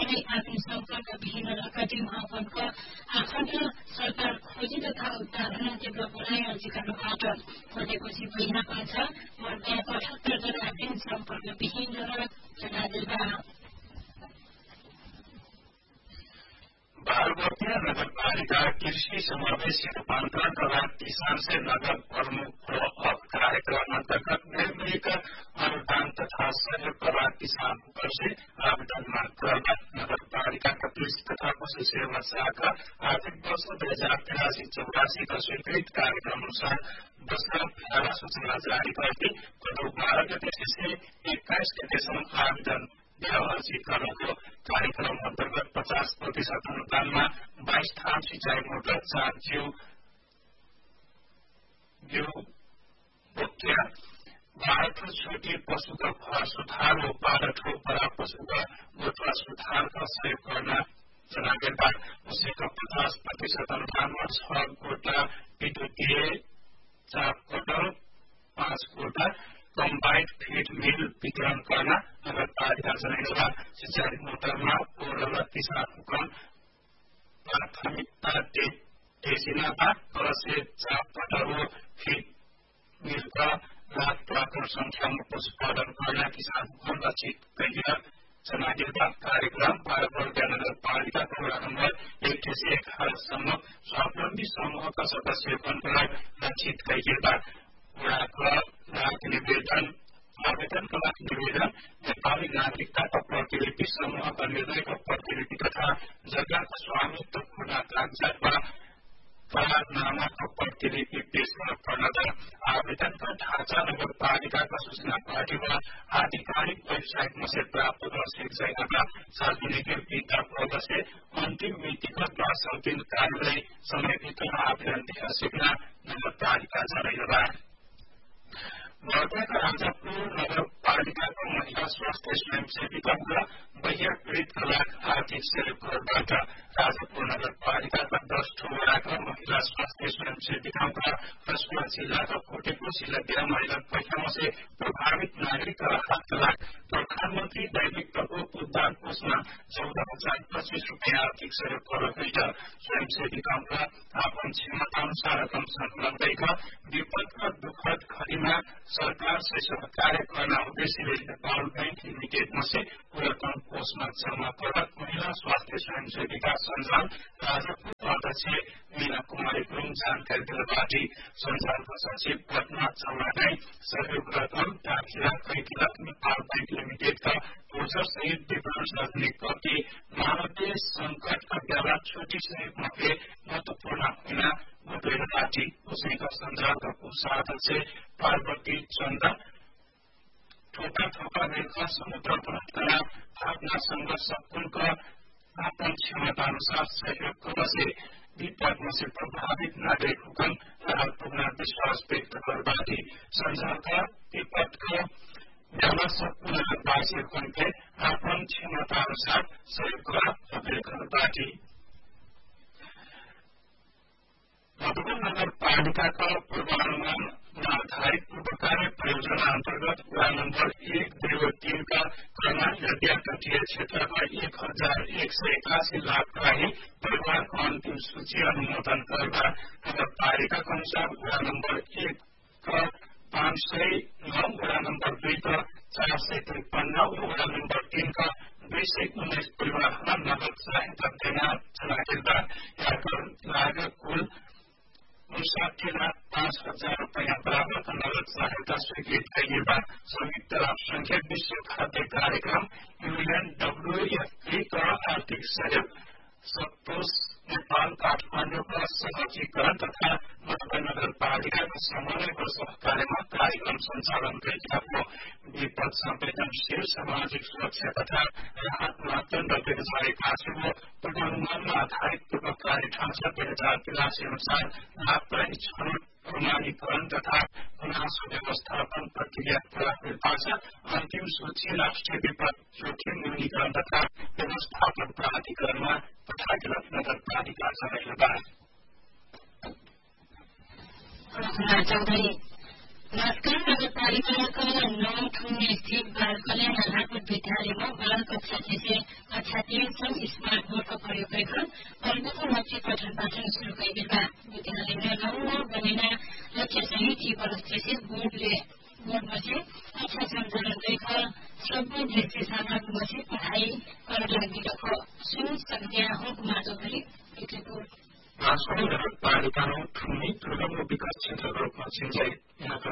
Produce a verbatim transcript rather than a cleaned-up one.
कुनै आफ्नो सम्पर्क विहीन र टिमापनको आखण्ड सरकार खोजी तथा उत्पादन तीव्र बनाई अधिकारबाट खोजेपछि महिना पाँच वर्ग पचहत्तर जना बिन सम्पर्क विहीन र जनादेवा बालबतिया नगरपालिका कृषि समावेशी रूपांतरण तथा किसान से नगर प्रमुख अब कार्यक्रम अंतर्गत निर्मित अनुदान तथा सहयोग तथा किसान से आवेदन करना नगरपालिका का कृषि तथा पशु सेवा शाखा आर्थिक वर्ष दो हजार तिरासी चौरासी का स्वीकृत कार्यक्रम अनुसार दसरा अठारह सूचना जारी करके कदम बारह गति से इक्कीस गतिसम्म आवेदन व्यवहारिकरणको कार्यक्रम अन्तर्गत पचास प्रतिशत अनुदानमा बाइस थान सिंचाई मोटर चार जीव बोकिया बाह्र ठो छोटी पशु का घर सुधार और बाह्र ठो बड़ा पशु का गोठवा सुधार का सहयोग करना जनाने बाद उसी का पचास प्रतिशत अनुदान में छह गोटा पीडीए चार कटल पांच गोटा कम्बाइन्ड फीड मिल वितरण करना नगरपालिका जनाएगा सिंचाई मोटरमा ओरल किसान हुकम प्राथमिकता देना था से चाप कटरो फीड मिल का लाख प्राकर संख्या में पशुपालन करना किसान हुकम लक्षित करियर जनाएगा कार्यक्रम भारत नगरपालिका का वड़ा नंबर एक से एक हरसम्म स्वावलंबी समूह का सदस्य बनकर लक्षित करिएगा निवेदन आवेदन का निवेदन नेपाली नागरिकता का प्रतिलिपि समूह का निर्णय का प्रतिलिपि तथा जगह का स्वामित्व खुला कागजात व करारनामा का प्रतिलिपि पेश करना था। आवेदन का ढांचा नगरपालिका का सूचना पार्टी व आधिकारिक वेबसाइट में से प्राप्त कर जाएगा। सार्वजनिक विद्या पद से अंतिम मिति पर दस दिन कार्यालय समय भीतर आवेदन दे सकना नगरपालिका जनाएगा। वर्धा का राजापुर नगर पालिका को महिला स्वास्थ्य स्वयंसेविका का बहिया पीड़ित लाख आर्थिक सहयोग करबाट राजापुर नगर पालिका का दस ठोड़ा का महिला स्वास्थ्य स्वयंसेविकाओं का रसुआ जिला का कोटेको जिला महिला पैठाओं से प्रभावित नागरिक का राहत लाख प्रधानमंत्री दैनिक प्रकोप उद्धार कोष में चौदह हजार पच्चीस रूपये आर्थिक सहयोग कर स्वयंसेविकाओं का अपन क्षमता अनुसार रकम संकलन देगा। विपद का दुखद घड़ी में सरकार से सहकार्य करना उद्देश्य नेपाल बैंक लिमिटेड में से पुरातन कोष में जमा कर महिला स्वास्थ्य स्वयंसेविका संजाल राजापुर अध्यक्ष मीना कुमारी गुरुङ जानकारी दिलाबाटी संजालका सचिव पटना चौलालाई सहयोग रकम दाखिला कैकिलक नेपाल बैंक लिमिटेड का पोषण सहित विवरण सार्वजनिक करके मानवीय संकट का बेला छोटी सहयोग मध्ये महत्वपूर्ण होना बताएर पार्टी उसैका संजालका कोषाध्यक्ष पार्वती चन्द ठोका ठोका रेखा समुद्र प्रार्थना भावना संघर्ष पुनका अपन क्षमता अनुसार सहयोग करने से विपद में से प्रभावित नागरिक हुकम राहत पुगना विश्वास व्यक्त करबाटी संजाल का विपद का बेला सब नगरवासी हुकम के अपन क्षमता अनुसार सहयोग कर अपील करबाटी मधुबन नगर पालिका का पूर्वानुमान आधारित पूर्व कार्य परियोजना अंतर्गत वड़ा नंबर एक दो और तीन का करना नदिया तटीय क्षेत्र का एक हजार एक सौ इक्यासी लाख का ही परिवार को अंतिम सूची अनुमोदन करना नगर पालिका के अनुसार वड़ा नंबर एक का पांच सौ नौ वड़ा नंबर दुई का चार सौ तिरपन्न और वड़ा नंबर तीन का दुई सौ उन्नीस परिवार नगद सहायता देना चलाएगा। यहाँ लागत कुल उनसाठी लाख पांच हजार रूपया बराबर का नगद सहायता स्वीकृत करिएगा। संयुक्त राष्ट्र संघ विश्व खाद्य कार्यक्रम यूएन डब्ल्यूएफपी का आर्थिक सहयोग सतोष नेपाल काठमांडू का सहजीकरण तथा मधुबन नगर पालिका का समन्वय और सहकार्य में कार्यक्रम संचालन करेगा। विपद संवेदनशील सामाजिक सुरक्षा तथा राहत मापदंड बेरोजगारी कानून पूर्वानुमान में आधारित पूर्व कार्य ढांचा दो हजार तिरासी अनुसार लाभकारी छनौट प्रमाणीकरण तथा गुनासो व्यवस्थापन प्रक्रिया पूरा हुए पाछा अंतिम सूची राष्ट्रीय विपद जोखिम न्यूनीकरण तथा व्यवस्थापन प्राधिकरण में पठाएगा। नगर पालिका चलाएगा। मस्कल नगरपालिका का नौ ठूने स्थित बाल कल्याण आधारभूत विद्यालय में बाल कक्षा से कक्षा छातीय संघ स्मार्ट बोर्डको प्रयोग गरेर परिवर्तन लक्ष्य पठन पाठन शुरू गरिदिएका विद्यालय नमुना बनेना लक्ष्य सहित यी परिस्थिति बोर्डले बोर्ड बसे अच्छा संचालन रेखा सबै दृश्य साधन बसे पढ़ाई कर लागिरहेको सुन सक्दिया हो माधव भरी एक रिपोर्ट राजधानी नगरपालिकामा ठुनी दुर्गम विकास क्षेत्रको रूपमा सिंचाई यहाँका